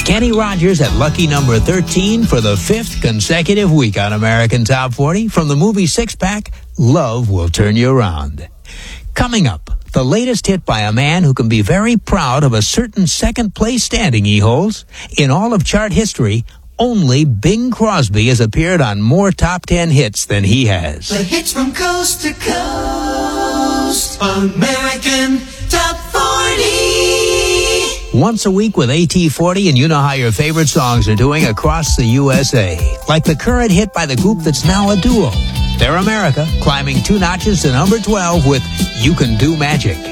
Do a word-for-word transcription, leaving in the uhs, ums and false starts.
Kenny Rogers at lucky number thirteen for the fifth consecutive week on American Top forty. From the movie Six Pack, Love Will Turn You Around. Coming up, the latest hit by a man who can be very proud of a certain second place standing he holds. In all of chart history, only Bing Crosby has appeared on more top ten hits than he has. The hits from coast to coast, American Top forty. Once a week with A T forty, and you know how your favorite songs are doing across the U S A. Like the current hit by the group that's now a duo. They're America, climbing two notches to number twelve with You Can Do Magic.